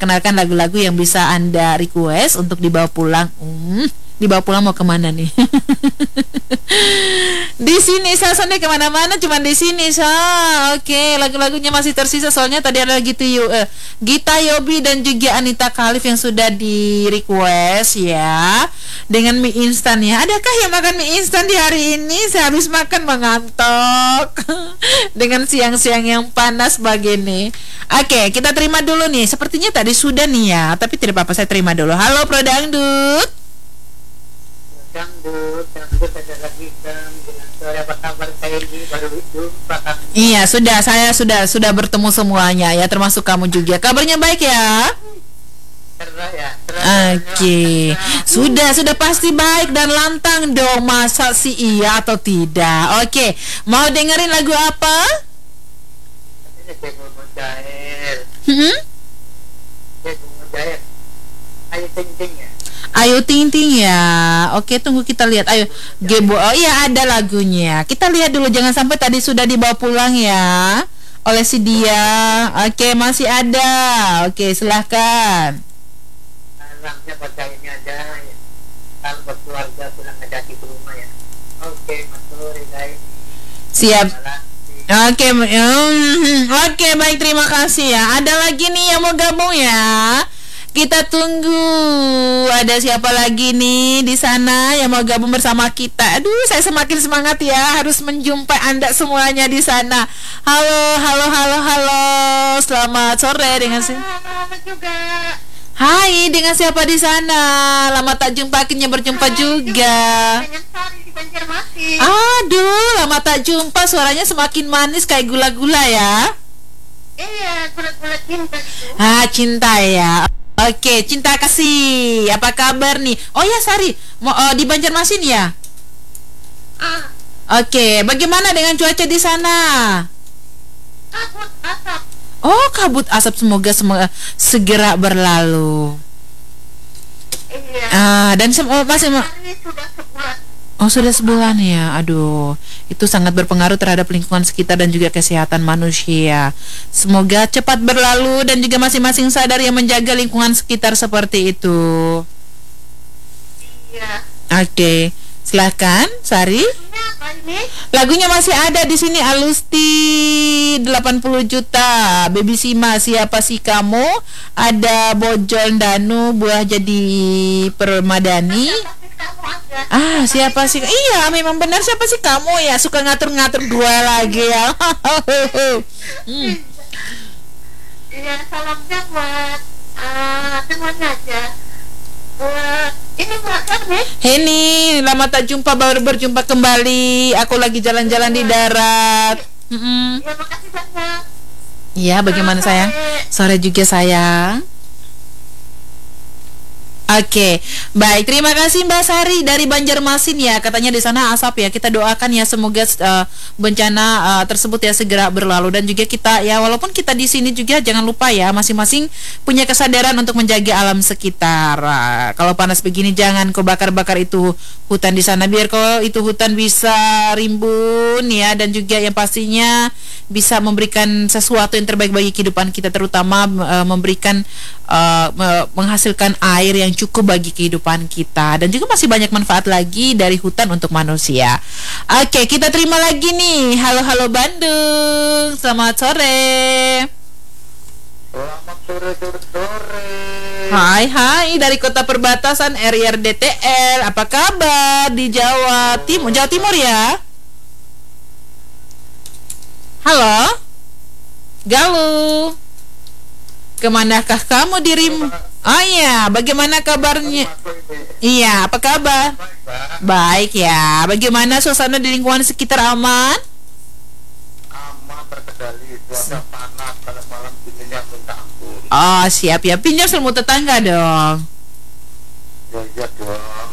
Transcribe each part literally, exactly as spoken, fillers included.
memperkenalkan lagu-lagu yang bisa Anda request untuk dibawa pulang. Hmm, dibawa pulang mau kemana nih? Di sini saya Sonde kemana-mana, cuman di sini so. Oke, lagu-lagunya masih tersisa soalnya tadi ada gitu yuk, uh, Gita Yobi dan juga Anita Khalif yang sudah di request ya dengan mie instan ya. Adakah yang makan mie instan di hari ini? Saya habis makan mengantuk dengan siang-siang yang panas begini. Oke, kita terima dulu nih. Sepertinya tadi sudah nih ya, tapi tidak apa-apa saya terima dulu. Halo Pro Dangdut. Dangdut, dangdut ada lagi kan dengan suara apa kabar saya ini baru jumpa kan. Iya, sudah saya sudah sudah bertemu semuanya ya, termasuk kamu juga. Kabarnya baik ya? Cerah ya. Oke, okay. sudah sudah pasti baik dan lantang dong. Masa sih iya atau tidak? Oke, okay. Mau dengerin lagu apa? Ini Jago Mujair. Hmm? Jago Mujair. Ayo ting ting ya. Ayu Ting Ting ya. Oke, tunggu kita lihat. Ayo Gebo. Oh iya ada lagunya. Kita lihat dulu, jangan sampai tadi sudah dibawa pulang ya oleh si dia. Oke, masih ada. Oke, silahkan. Alangnya pada ini ada ya. Kalau berkeluarga pulang ada di rumah ya. Oke, Mas Sore guys. Siap. Oke, mm, oke baik, terima kasih ya. Ada lagi nih yang mau gabung ya. Kita tunggu ada siapa lagi nih di sana yang mau gabung bersama kita. Aduh, saya semakin semangat ya, harus menjumpai Anda semuanya di sana. Halo, halo, halo, halo. Selamat sore dengan si. Halo juga. Hai, dengan siapa di sana? Lama tak jumpa, akhirnya berjumpa Hai, juga. Dengan Sari di Banjarmasin. Aduh, lama tak jumpa, suaranya semakin manis kayak gula-gula ya. Iya, gula-gula cinta gitu. Ah, cinta ya. Oke, cinta kasih. Apa kabar nih? Oh ya, Sari, mau uh, di Banjarmasin ya? Ah, Oke, bagaimana dengan cuaca di sana? kabut asap. Oh, kabut asap, semoga semoga segera berlalu. Iya. Ah, dan sem- oh, masih ma- Hari sudah sebulan. Oh, sudah sebulan ya. Aduh, itu sangat berpengaruh terhadap lingkungan sekitar dan juga kesehatan manusia. Semoga cepat berlalu dan juga masing-masing sadar yang menjaga lingkungan sekitar seperti itu. Iya. Oke, silahkan, Sari. Ini apa ini? Lagunya masih ada di sini, Alusti delapan puluh juta, Baby Sima, siapa sih kamu? Ada Bojol Danu, Buah Jadi Permadani. Siapa sih kamu aja? Ah, siapa sih? Iya, memang benar, siapa sih kamu ya? Suka ngatur-ngatur dua lagi ya. hmm. Iya, salamnya buat uh, semuanya aja. Buat ini buat Karmi. Heni, lama tak jumpa, baru berjumpa kembali. Aku lagi jalan-jalan di darat. Mm-mm. Iya, makasih banyak. Iya, bagaimana Sore. sayang? Sore juga sayang. Oke, baik. Terima kasih Mbak Sari dari Banjarmasin ya. Katanya di sana asap ya. Kita doakan ya semoga uh, bencana uh, tersebut ya segera berlalu, dan juga kita ya walaupun kita di sini juga jangan lupa ya masing-masing punya kesadaran untuk menjaga alam sekitar. Uh, kalau panas begini jangan kau bakar-bakar itu hutan di sana, biar kau itu hutan bisa rimbun ya, dan juga yang pastinya bisa memberikan sesuatu yang terbaik bagi kehidupan kita, terutama uh, memberikan uh, menghasilkan air yang cukup bagi kehidupan kita, dan juga masih banyak manfaat lagi dari hutan untuk manusia. Oke, kita terima lagi nih. Halo halo Bandung, selamat sore. Selamat sore, sore, sore. Hai hai dari kota perbatasan R I R D T L. Apa kabar di Jawa Timur? Jawa Timur ya. Halo Galuh, kemanakah kamu dirimu? Oh iya, bagaimana kabarnya? Iya, apa kabar? Baik ya. Bagaimana suasana di lingkungan sekitar, aman? Aman, terkendali. Cuaca panas, kalau malam dinginnya minta ampun. Oh siap ya, pinjam ilmu tetangga dong. Ya iya dong.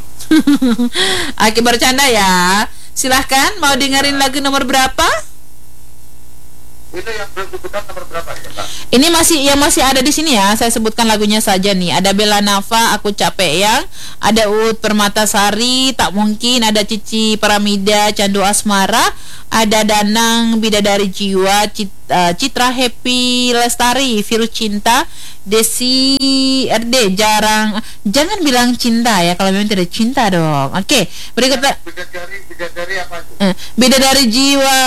Oke, bercanda ya. Silahkan, mau dengerin lagu nomor berapa? Ini yang belum disebutkan nomor berapa ya, Pak? Ini masih yang masih ada di sini ya. Saya sebutkan lagunya saja nih. Ada Bella Nava, Aku Capek Yang. Ada Uut Permatasari, Tak Mungkin. Ada Cici Paramida, Candu Asmara. Ada Danang, Bidadari Jiwa. Cit, uh, Citra Happy Lestari, Virus Cinta. Desi R D, Jarang. Jangan bilang cinta ya kalau memang tidak cinta dong. Oke, berikutnya. Bidadari, bidadari apa itu? Uh, Bidadari Jiwa.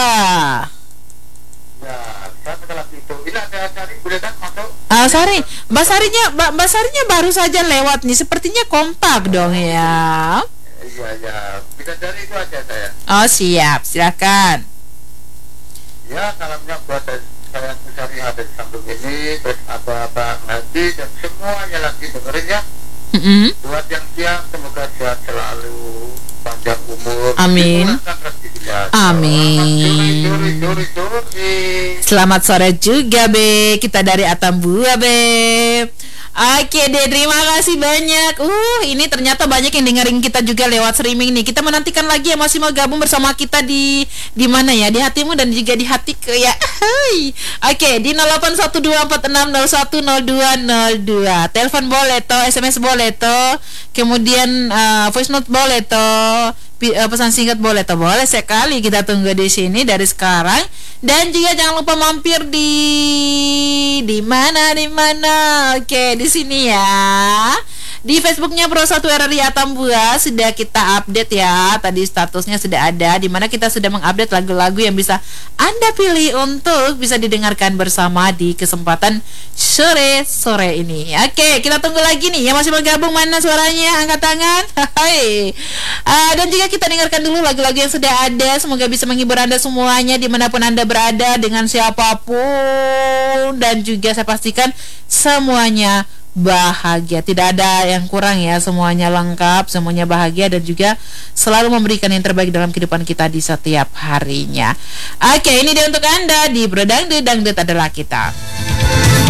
Ya, saya salah itu. Ini ada cari bidadari masuk. Ah, Sari, Mbak Sarinya, Mbak, Mbak Sarinya baru saja lewat nih. Sepertinya kompak dong ya. Iya, ya. Bidadari itu aja saya. Oh siap, silakan. Ya, salamnya buat saya mencari ada di samping ini, terus ada Bang Hadi dan semuanya lagi dengerin ya. Mm-mm. Buat yang siang semoga sehat selalu, panjang umur. Amin. Dimurahkan rezeki ya. Amin. Sore, sore, sore, sore. Selamat sore juga Be. Kita dari Atambua Be. Oke deh, terima kasih banyak. Uh, ini ternyata banyak yang dengerin kita juga lewat streaming nih. Kita menantikan lagi yang masih mau gabung bersama kita di di mana ya? Di hatimu dan juga di hatiku ya. Hai. Oke, di nol delapan satu dua empat enam nol satu nol dua nol dua. Telepon boleh toh, S M S boleh toh. Kemudian uh, voice note boleh toh. Pesan singkat boleh toh, boleh sekali. Kita tunggu di sini dari sekarang. Dan juga jangan lupa mampir di di mana di mana. Oke, di sini ya. Di Facebooknya Pro satu R R I Atambua sudah kita update ya. Tadi statusnya sudah ada, di mana kita sudah mengupdate lagu-lagu yang bisa Anda pilih untuk bisa didengarkan bersama di kesempatan sore-sore ini. Oke, kita tunggu lagi nih. Yang masih bergabung mana suaranya? Angkat tangan. Hai. Uh, dan juga kita dengarkan dulu lagu-lagu yang sudah ada. Semoga bisa menghibur Anda semuanya dimanapun Anda berada, dengan siapapun. Dan juga saya pastikan semuanya bahagia, tidak ada yang kurang ya, semuanya lengkap, semuanya bahagia dan juga selalu memberikan yang terbaik dalam kehidupan kita di setiap harinya. Oke, ini dia untuk Anda di Bro Dangdut, Dangdut adalah kita.